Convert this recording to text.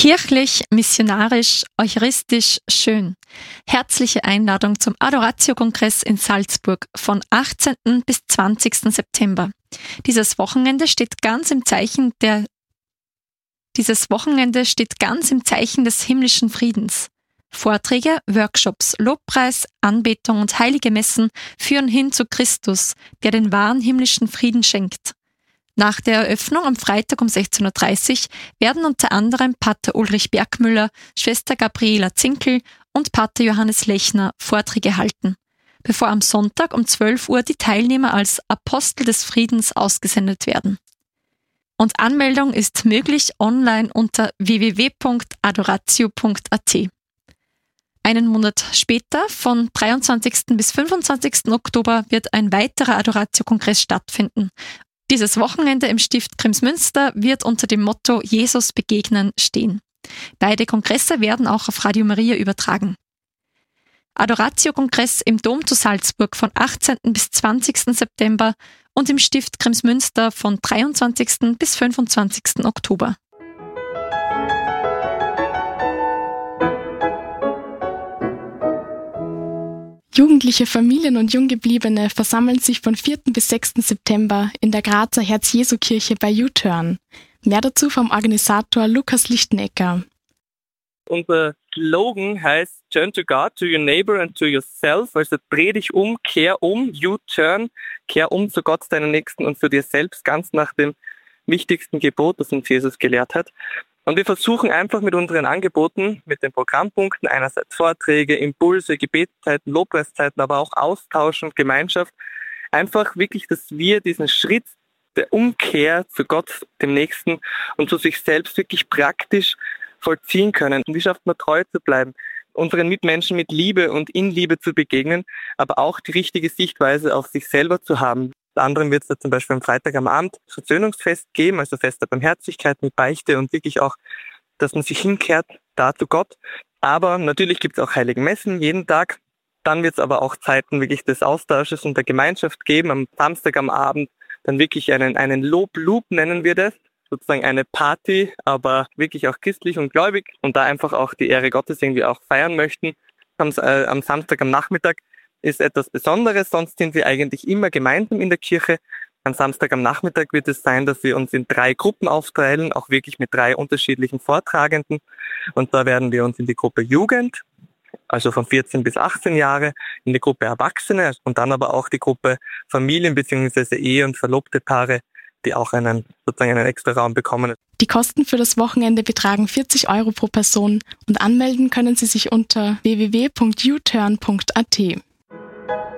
Kirchlich, missionarisch, eucharistisch, schön. Herzliche Einladung zum Adoratio-Kongress in Salzburg von 18. bis 20. September. Dieses Wochenende steht ganz im Zeichen des himmlischen Friedens. Vorträge, Workshops, Lobpreis, Anbetung und heilige Messen führen hin zu Christus, der den wahren himmlischen Frieden schenkt. Nach der Eröffnung am Freitag um 16.30 Uhr werden unter anderem Pater Ulrich Bergmüller, Schwester Gabriela Zinkel und Pater Johannes Lechner Vorträge halten, bevor am Sonntag um 12 Uhr die Teilnehmer als Apostel des Friedens ausgesendet werden. Und Anmeldung ist möglich online unter www.adoratio.at. Einen Monat später, von 23. bis 25. Oktober, wird ein weiterer Adoratio-Kongress stattfinden. Dieses Wochenende im Stift Kremsmünster wird unter dem Motto Jesus begegnen stehen. Beide Kongresse werden auch auf Radio Maria übertragen. Adoratio-Kongress im Dom zu Salzburg von 18. bis 20. September und im Stift Kremsmünster von 23. bis 25. Oktober. Jugendliche Familien und Junggebliebene versammeln sich von 4. bis 6. September in der Grazer Herz-Jesu-Kirche bei U-Turn. Mehr dazu vom Organisator Lukas Lichtenecker. Unser Slogan heißt Turn to God, to your neighbor and to yourself. Also dreh dich um, kehr um, U-Turn, kehr um zu Gott, deinen Nächsten und zu dir selbst, ganz nach dem wichtigsten Gebot, das uns Jesus gelehrt hat. Und wir versuchen einfach mit unseren Angeboten, mit den Programmpunkten, einerseits Vorträge, Impulse, Gebetszeiten, Lobpreiszeiten, aber auch Austausch und Gemeinschaft, einfach wirklich, dass wir diesen Schritt der Umkehr zu Gott, dem Nächsten und zu sich selbst wirklich praktisch vollziehen können. Und wie schafft man treu zu bleiben, unseren Mitmenschen mit Liebe und in Liebe zu begegnen, aber auch die richtige Sichtweise auf sich selber zu haben. Unter anderem wird es da zum Beispiel am Freitag am Abend Versöhnungsfest geben, also Fest der Barmherzigkeit mit Beichte und wirklich auch, dass man sich hinkehrt da zu Gott. Aber natürlich gibt es auch Heiligen Messen jeden Tag. Dann wird es aber auch Zeiten wirklich des Austausches und der Gemeinschaft geben. Am Samstag am Abend dann wirklich einen Lob nennen wir das. Sozusagen eine Party, aber wirklich auch christlich und gläubig und da einfach auch die Ehre Gottes irgendwie auch feiern möchten. Am Samstag am Nachmittag ist etwas Besonderes, sonst sind wir eigentlich immer gemeinsam in der Kirche. Am Samstag am Nachmittag wird es sein, dass wir uns in 3 Gruppen aufteilen, auch wirklich mit 3 unterschiedlichen Vortragenden. Und da werden wir uns in die Gruppe Jugend, also von 14 bis 18 Jahre, in die Gruppe Erwachsene und dann aber auch die Gruppe Familien bzw. Ehe- und verlobte Paare, die auch einen extra Raum bekommen. Die Kosten für das Wochenende betragen 40 € pro Person und anmelden können Sie sich unter www.uturn.at.